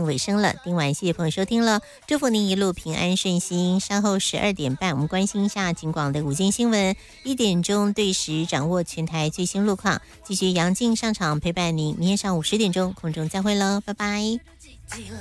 尾声了。今晚谢谢朋友收听了，祝福您一路平安顺心。稍后12点半，我们关心一下警广的午间新闻，1点钟对时掌握全台最新路况，继续杨静上场陪伴您。明天上午10点钟空中再会喽，拜拜。